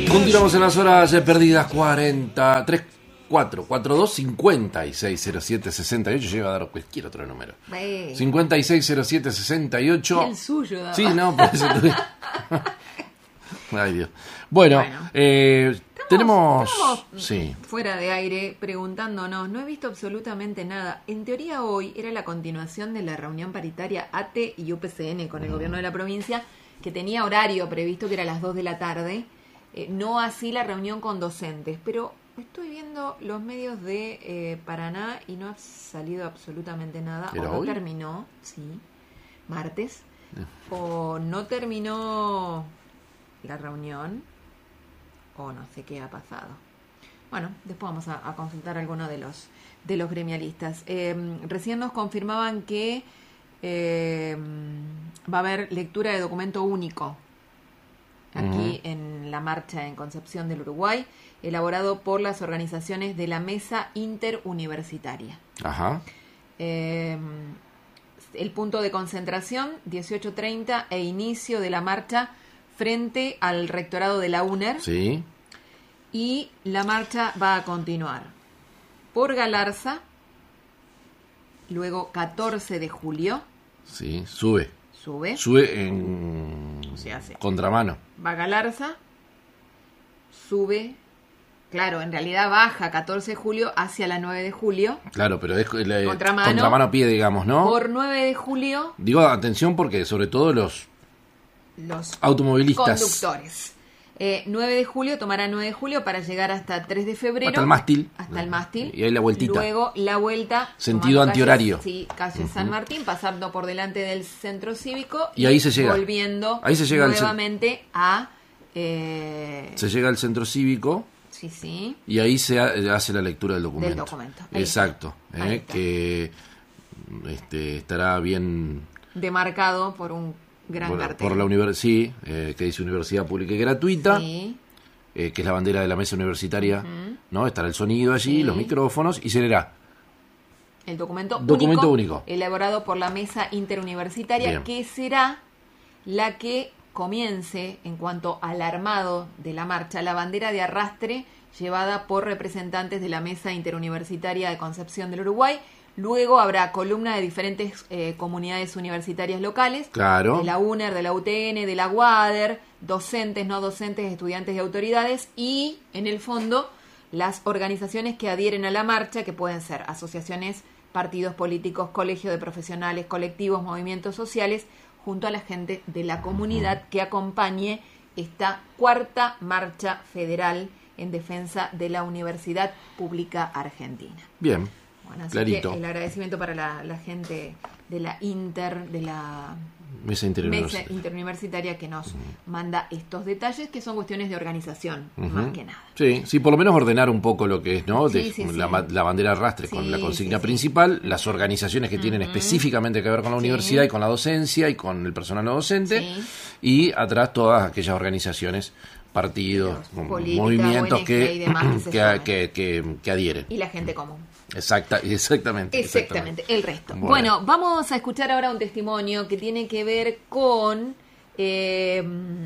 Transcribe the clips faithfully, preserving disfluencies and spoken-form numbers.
Continuamos en las horas perdidas. Cuarenta, tres, cuatro, cuatro, dos, cincuenta y seis, cero siete, sesenta y ocho. Llega a dar cualquier otro número. Hey. cincuenta y seis, cero siete, sesenta y ocho. Y el suyo, daba. Sí, no, por eso tuve... Ay, Dios. Bueno, Bueno. eh, Estamos- tenemos... estamos Sí. fuera de aire preguntándonos, no he visto absolutamente nada. En teoría hoy era la continuación de la reunión paritaria A T E y U P C N con el gobierno de la provincia, que tenía horario previsto que era a las dos de la tarde, eh, no así la reunión con docentes, pero estoy viendo los medios de eh, Paraná y no ha salido absolutamente nada. ¿Era o no hoy? terminó, sí, martes, o no terminó la reunión, o no sé qué ha pasado. Bueno, después vamos a, a consultar a alguno de los de los gremialistas. Eh, recién nos confirmaban que eh, va a haber lectura de documento único aquí Ujú. en la marcha en Concepción del Uruguay, elaborado por las organizaciones de la Mesa Interuniversitaria. Ajá. Eh, el punto de concentración, dieciocho treinta, e inicio de la marcha frente al rectorado de la U N E R. Sí. Y la marcha va a continuar por Galarza, luego catorce de julio, Sí. Sube. sube, Sube en... Se hace. Contramano. va a Galarza, sube, claro, en realidad baja catorce de julio hacia la nueve de julio, Claro, pero es la, Contramano. contramano a pie, digamos, ¿no? por nueve de julio Digo, atención porque sobre todo los los automovilistas... conductores. Eh, nueve de julio, tomará nueve de julio para llegar hasta tres de febrero. Hasta el mástil. Hasta el mástil. Y ahí la vueltita. Luego la vuelta. Sentido tomando antihorario. Calle, sí, calle San Martín, pasando por delante del centro cívico. Y ahí se llega. Volviendo Ahí se llega al cen- nuevamente a... Eh, Se llega al centro cívico sí, sí. y ahí se ha- hace la lectura del documento. Del documento. Ahí Exacto. está. Ahí eh, está. que este, estará bien Demarcado por un gran por, cartel. por la universidad, sí, eh, que dice Universidad Pública y Gratuita, Sí. eh, que es la bandera de la mesa universitaria, ¿no? Estará el sonido allí, Sí. los micrófonos y se leerá. El documento, Documento único, único. elaborado por la Mesa Interuniversitaria, Bien. que será la que comience, en cuanto al armado de la marcha, la bandera de arrastre llevada por representantes de la Mesa Interuniversitaria de Concepción del Uruguay. Luego habrá columna de diferentes eh, comunidades universitarias locales, Claro. de la U N E R, de la U T N, de la UADER, docentes, no docentes, estudiantes y autoridades, y en el fondo las organizaciones que adhieren a la marcha, que pueden ser asociaciones, partidos políticos, colegios de profesionales, colectivos, movimientos sociales, junto a la gente de la comunidad que acompañe esta cuarta marcha federal en defensa de la Universidad Pública Argentina. Bien. Bueno, así Clarito. que el agradecimiento para la, la gente de la Inter, de la Mesa Interuniversitaria. Mesa Interuniversitaria que nos manda estos detalles, que son cuestiones de organización, Ujú. más que nada. Sí, sí, por lo menos ordenar un poco lo que es, ¿no? Sí, De- sí, la, sí. ma- la bandera arrastre con Sí, la consigna sí, sí. principal, las organizaciones que tienen específicamente que ver con la Sí. universidad y con la docencia y con el personal no docente, Sí. y atrás todas aquellas organizaciones, partidos, Los mo- políticas, movimientos O N G que, y demás que se que, llaman. que, que- que adhieren. Y la gente común. Exacta, exactamente. Exactamente, el resto. Bueno. Bueno, vamos a escuchar ahora un testimonio que tiene que ver con eh,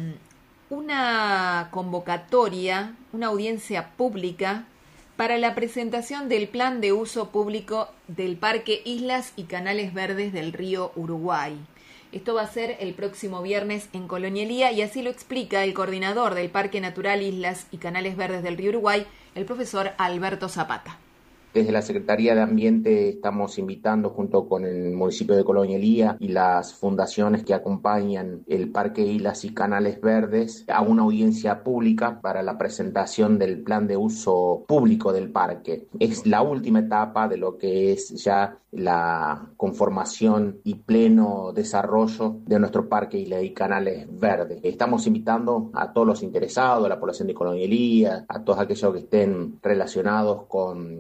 una convocatoria, una audiencia pública para la presentación del plan de uso público del Parque Islas y Canales Verdes del Río Uruguay. Esto va a ser el próximo viernes en Colonialía y así lo explica el coordinador del Parque Natural Islas y Canales Verdes del Río Uruguay, el profesor Alberto Zapata. Desde la Secretaría de Ambiente estamos invitando, junto con el municipio de Colonialía y las fundaciones que acompañan el Parque Islas y Canales Verdes, a una audiencia pública para la presentación del plan de uso público del parque. Es la última etapa de lo que es ya la conformación y pleno desarrollo de nuestro Parque Islas y Canales Verdes. Estamos invitando a todos los interesados, a la población de Colonialía, a todos aquellos que estén relacionados con organizaciones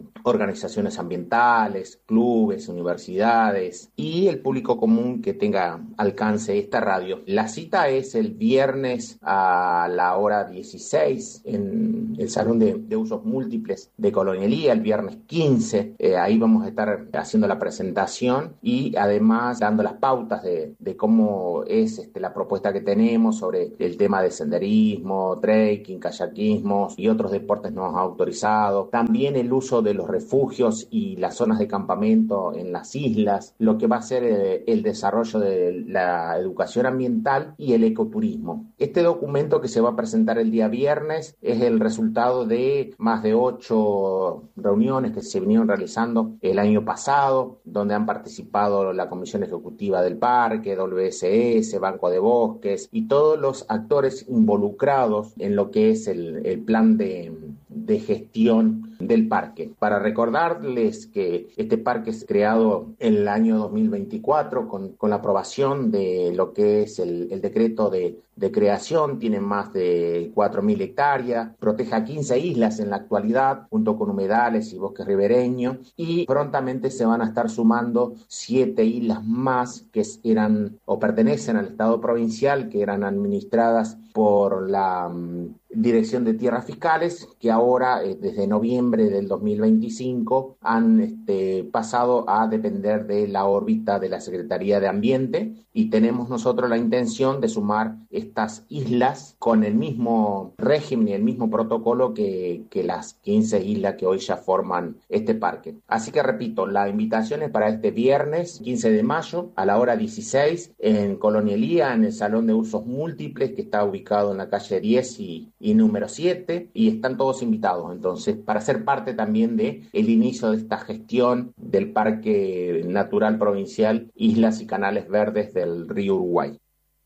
organizaciones ambientales, clubes, universidades y el público común que tenga alcance esta radio. La cita es el viernes a la hora dieciséis en el Salón de, de Usos Múltiples de Colonia Elía, el viernes quince. Eh, ahí vamos a estar haciendo la presentación y además dando las pautas de, de cómo es este, la propuesta que tenemos sobre el tema de senderismo, trekking, kayakismo y otros deportes no autorizados. También el uso de los refugios y las zonas de campamento en las islas, lo que va a ser eh, el desarrollo de la educación ambiental y el ecoturismo. Este documento que se va a presentar el día viernes es el resultado de más de ocho reuniones que se vinieron realizando el año pasado, donde han participado la Comisión Ejecutiva del Parque, W S S, Banco de Bosques y todos los actores involucrados en lo que es el, el plan de, de gestión del parque. Para recordarles que este parque es creado en el año dos mil veinticuatro con, con la aprobación de lo que es el, el decreto de, de creación, tiene más de cuatro mil hectáreas, protege a quince islas en la actualidad, junto con humedales y bosques ribereños, y prontamente se van a estar sumando siete islas más que eran o pertenecen al Estado provincial, que eran administradas por la um, Dirección de Tierras Fiscales, que ahora, eh, desde noviembre del dos mil veinticinco, han este, pasado a depender de la órbita de la Secretaría de Ambiente, y tenemos nosotros la intención de sumar estas islas con el mismo régimen y el mismo protocolo que, que las quince islas que hoy ya forman este parque. Así que repito, la invitación es para este viernes quince de mayo a la hora dieciséis en Colonia Elía, en el Salón de Usos Múltiples, que está ubicado en la calle diez y, y número siete, y están todos invitados entonces para ser parte también de el inicio de esta gestión del Parque Natural Provincial Islas y Canales Verdes del Río Uruguay.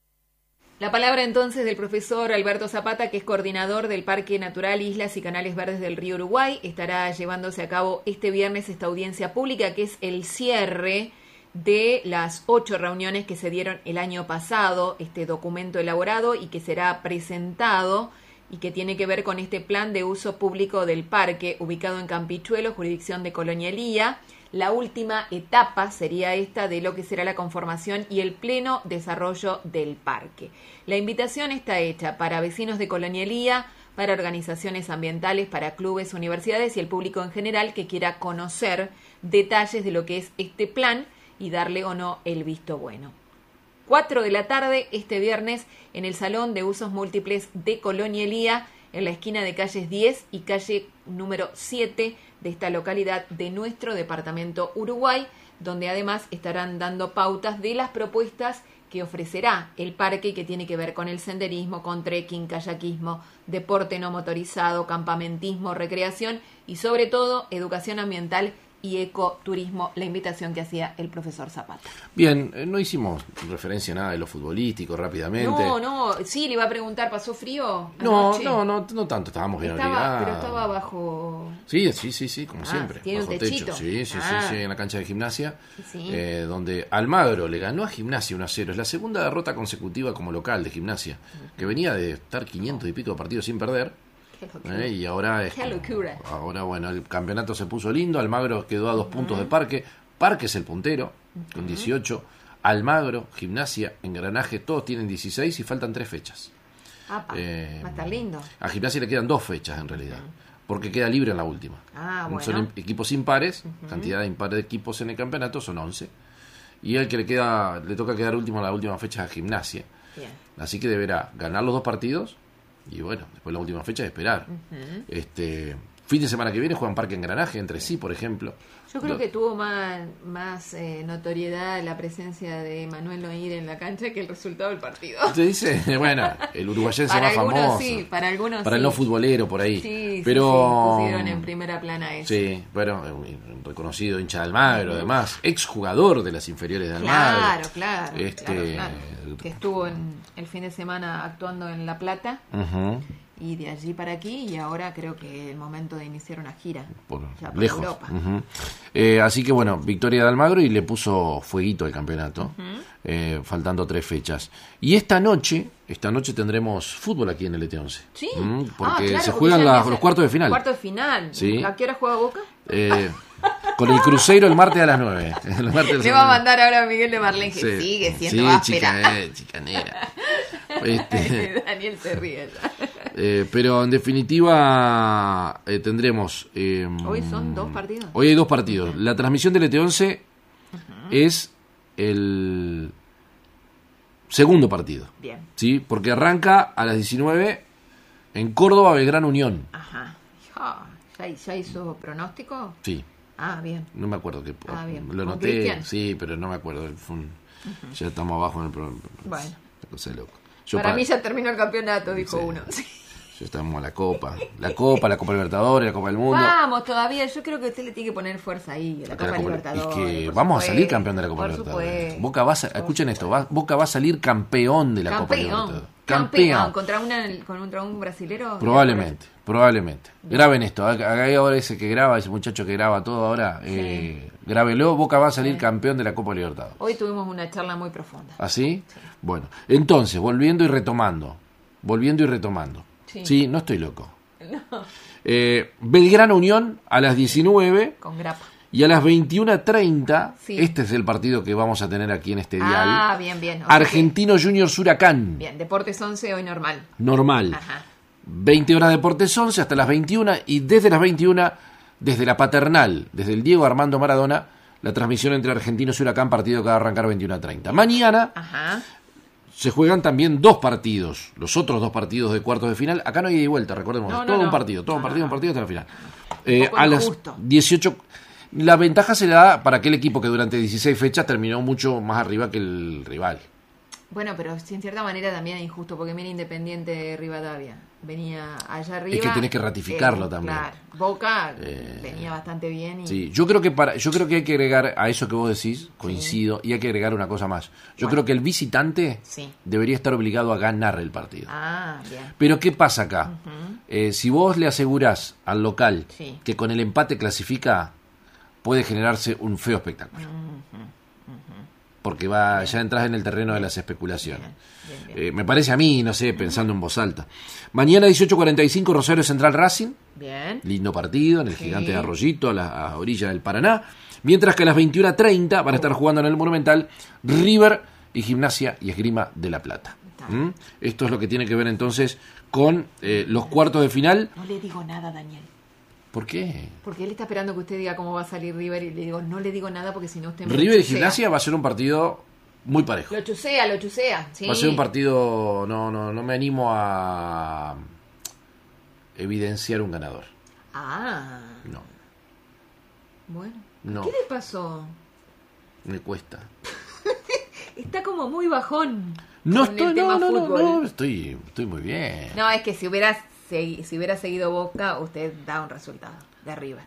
La palabra entonces del profesor Alberto Zapata, que es coordinador del Parque Natural Islas y Canales Verdes del Río Uruguay. Estará llevándose a cabo este viernes esta audiencia pública, que es el cierre de las ocho reuniones que se dieron el año pasado, este documento elaborado y que será presentado y que tiene que ver con este plan de uso público del parque ubicado en Campichuelo, jurisdicción de Colonia Elía. La última etapa sería esta de lo que será la conformación y el pleno desarrollo del parque. La invitación está hecha para vecinos de Colonia Elía, para organizaciones ambientales, para clubes, universidades y el público en general que quiera conocer detalles de lo que es este plan y darle o no el visto bueno. cuatro de la tarde este viernes en el Salón de Usos Múltiples de Colonia Elía, en la esquina de calles diez y calle número siete de esta localidad de nuestro departamento Uruguay, donde además estarán dando pautas de las propuestas que ofrecerá el parque, que tiene que ver con el senderismo, con trekking, kayakismo, deporte no motorizado, campamentismo, recreación y sobre todo educación ambiental y ecoturismo, la invitación que hacía el profesor Zapata. Bien, eh, no hicimos referencia a nada de lo futbolístico rápidamente. No, no, sí, le iba a preguntar, ¿pasó frío No, anoche? no, no, no tanto, estábamos bien Estaba, abrigados. pero estaba bajo... Sí, sí, sí, sí, como Ah, siempre. tiene un bajo techito. techo. Sí, sí, Ah. sí, sí, en la cancha de Gimnasia, Sí. eh, donde Almagro le ganó a Gimnasia uno a cero. Es la segunda derrota consecutiva como local de Gimnasia, que venía de estar quinientos y pico de partidos sin perder. Qué locura. Eh, y ahora es Qué como- locura. ahora bueno, el campeonato se puso lindo. Almagro quedó a dos puntos de Parque. Parque es el puntero con dieciocho. Almagro, Gimnasia, Engranaje, todos tienen dieciséis y faltan tres fechas. Apa, Eh, va a estar lindo. A Gimnasia le quedan dos fechas en realidad, porque queda libre en la última. Ah, bueno. Son em- equipos impares, cantidad de impares de equipos en el campeonato son once. Y el que le queda le toca quedar último en la última fecha a Gimnasia. Bien. Así que deberá ganar los dos partidos y bueno, después la última fecha esperar. Ujú. Este fin de semana que viene juegan Parque Engranaje entre sí, por ejemplo. Yo creo Lo- que tuvo más, más eh, notoriedad la presencia de Manuel Noir en la cancha que el resultado del partido. Usted dice, bueno, el uruguayense Para más algunos famoso. sí, para algunos Para el sí. no futbolero por ahí. Sí, pero sí, sí, pusieron en primera plana eso. Sí, bueno, un reconocido hincha de Almagro, además, exjugador de las inferiores de Almagro. Claro, claro, Este, claro, claro. Que estuvo en el fin de semana actuando en La Plata Ujú, y de allí para aquí, y ahora creo que es el momento de iniciar una gira por ya por lejos. Europa. Ujú. Eh, así que bueno, victoria de Almagro y le puso fueguito al campeonato, eh, faltando tres fechas. Y esta noche, esta noche tendremos fútbol aquí en el E T once. Sí. Mm, Ah, porque claro, se porque juegan ya las- empieza- los cuartos de final. Cuartos de final. Sí. ¿A qué hora juega Boca? Eh, Con el Cruzeiro el martes a las nueve. El martes Le va a mandar ahora a Miguel de Marlene que sí. sigue siendo sí, áspera. chica, eh, chicanera. Este, Daniel se ríe ya. eh, pero en definitiva eh, tendremos... Eh, Hoy son dos partidos. Hoy hay dos partidos. La transmisión del E T once uh-huh. es el segundo partido. Bien. ¿Sí? Porque arranca a las diecinueve en Córdoba, Belgrano Unión. Ajá. Oh, ¿ya, ¿Ya hizo pronóstico? Sí. Ah, bien. No me acuerdo qué. Ah, bien. Lo noté, Cristian? Sí, pero no me acuerdo. Fue un, uh-huh. Ya estamos abajo en el programa. Bueno. La cosa de loco. Yo para, para mí ya terminó el campeonato, dijo sí. uno. Sí. Ya estamos en la Copa. La Copa, la Copa Libertadores, la Copa del Mundo. Vamos, todavía. Yo creo que usted le tiene que poner fuerza ahí. La, la Copa, Copa Libertadores. Es que vamos supuesto, a salir campeón de la Copa Libertadores. Supuesto, Boca va a, escuchen esto, va, Boca va a salir campeón de la campeón. Copa Libertadores. Campeón. campeón. ¿Contra, una, ¿Contra un brasilero? Probablemente, probablemente. Graben esto. Acá ahora ese que graba, ese muchacho que graba todo ahora, sí. eh, grábelo. Boca va a salir sí. campeón de la Copa Libertadores. Hoy tuvimos una charla muy profunda. ¿Ah, sí? Sí. Bueno, entonces, volviendo y retomando. Volviendo y retomando. Sí, sí no estoy loco. No. Eh, Belgrano Unión a las diecinueve. Con grapa. Y a las veintiuna treinta, sí. este es el partido que vamos a tener aquí en este dial. Ah, bien, bien. Okay. Argentino Juniors Huracán. Bien, Deportes once hoy normal. Normal. Ajá. veinte horas Deportes once hasta las veintiuna y desde las veintiuna, desde la Paternal, desde el Diego Armando Maradona, la transmisión entre Argentinos y Huracán, partido que va a arrancar veintiuna treinta. Mañana Ajá. se juegan también dos partidos, los otros dos partidos de cuartos de final. Acá no hay ida y vuelta, recordemos, no, no, todo no. un partido, todo no, un partido, no. un partido hasta la final. Eh, a las dieciocho... La ventaja se da para aquel equipo que durante dieciséis fechas terminó mucho más arriba que el rival. Bueno, pero en cierta manera también es injusto, porque mira Independiente de Rivadavia. Venía allá arriba. Es que tenés que ratificarlo eh, también. Claro. Boca eh, venía bastante bien. Y... Sí, yo creo que para, yo creo que hay que agregar a eso que vos decís, coincido, sí. y hay que agregar una cosa más. Yo bueno. creo que el visitante sí. debería estar obligado a ganar el partido. Ah, bien. Pero ¿qué pasa acá? Uh-huh. Eh, si vos le asegurás al local sí. que con el empate clasifica, puede generarse un feo espectáculo. Uh-huh, uh-huh. Porque va, ya entras en el terreno de las especulaciones. Bien, bien, bien. Eh, me parece a mí, no sé, pensando en voz alta. Mañana dieciocho cuarenta y cinco, Rosario Central Racing. Bien. Lindo partido en el sí. Gigante de Arroyito, a la a orilla del Paraná. Mientras que a las veintiuna treinta van a estar jugando en el Monumental River y Gimnasia y Esgrima de La Plata. ¿Mm? Esto es lo que tiene que ver entonces con eh, los cuartos de final. No le digo nada, Daniel. ¿Por qué? Porque él está esperando que usted diga cómo va a salir River y le digo, no le digo nada porque si no usted me River y Gimnasia va a ser un partido muy parejo. Lo chusea, lo chusea. Sí. Va a ser un partido, no, no, no me animo a evidenciar un ganador. Ah. No. Bueno. No. ¿Qué le pasó? Me cuesta. Está como muy bajón. No estoy, no, no, no, no, estoy, estoy muy bien. No, es que si hubieras si, si hubiera seguido Boca, usted da un resultado de River.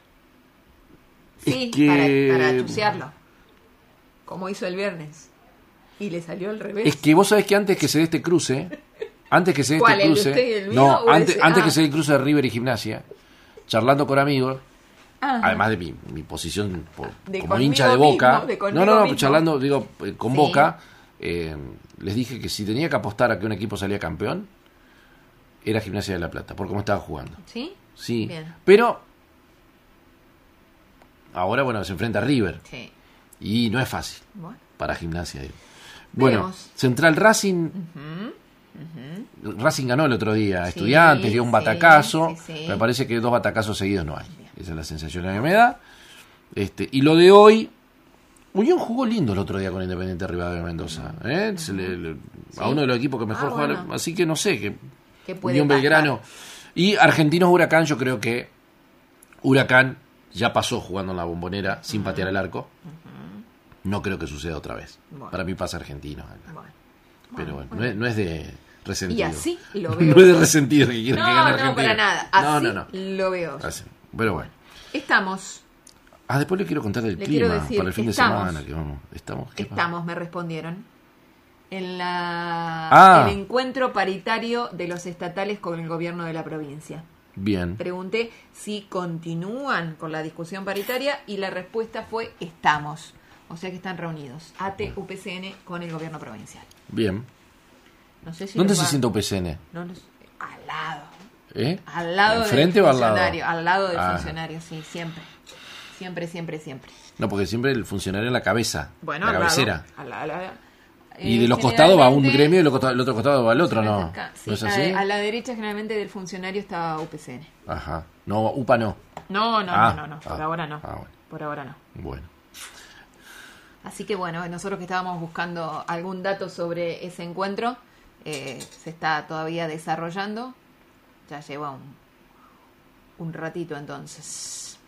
Sí, es que... para, para chusearlo. Como hizo el viernes. Y le salió al revés. Es que vos sabés que antes que se dé este cruce, antes que se dé ¿Cuál, este cruce, el de usted y el mío, no, o antes, ese? antes Ah. que se dé el cruce de River y Gimnasia, charlando con amigos, Ajá. además de mi, mi posición por, De como hincha de conmigo Boca, mismo, de no, conmigo no, no, mismo. charlando, digo, eh, con Sí. Boca, eh, les dije que si tenía que apostar a que un equipo salía campeón, era Gimnasia de La Plata, por cómo estaba jugando. ¿Sí? Sí, Bien. pero ahora, bueno, se enfrenta a River, Sí. y no es fácil Bueno. para Gimnasia. Digo. Bueno, Veremos. Central Racing, Uh-huh. Uh-huh. Racing ganó el otro día, Sí, Estudiantes, dio un sí, batacazo, sí, sí. me parece que dos batacazos seguidos no hay, esa es la sensación que me da. Este, y lo de hoy, Unión jugó lindo el otro día con Independiente Rivadavia de Mendoza, ¿eh? Se le- le- Sí. a uno de los equipos que mejor Ah, juega, bueno. así que no sé, que ¿Qué puede Unión pasar? Belgrano y Argentinos Huracán, yo creo que Huracán ya pasó jugando en la Bombonera sin patear el arco, no creo que suceda otra vez, Bueno. para mí pasa Argentinos acá. Bueno. Pero Bueno, bueno, bueno. No, es, no es de resentido. Y así lo veo. No es de resentido que quieren No, que gane no, Argentina. para nada. Así no, no, no. lo veo. Así. Pero bueno. Estamos, Ah, después le quiero contar el Le clima quiero decir, para el fin estamos. de semana. Que vamos. ¿Estamos? ¿Qué pasa? estamos, me respondieron, en la Ah. el encuentro paritario de los estatales con el gobierno de la provincia. Bien. Pregunté si continúan con la discusión paritaria y la respuesta fue estamos. O sea que están reunidos. A T U P C N con el gobierno provincial. Bien. No sé si ¿Dónde les se va- sienta U P C N? No, no sé. Al lado. ¿Eh? Al lado del ¿Enfrente o al lado? funcionario. Al lado del Ah. funcionario, sí, siempre. Siempre, siempre, siempre. No, porque siempre el funcionario en la cabeza, Bueno, la al cabecera. lado, a la- a la- Y eh, de los costados va un generalmente- gremio y el otro- el otro costado va al otro, ¿no? Sí, ¿No es a- así? A, la derecha generalmente del funcionario está U P C N. Ajá. No, UPA no. No, no, Ah, no, no, no, por ah, ahora no. ah, bueno. Por ahora no. Bueno. Así que bueno, nosotros que estábamos buscando algún dato sobre ese encuentro, eh, se está todavía desarrollando. Ya lleva un, un ratito entonces.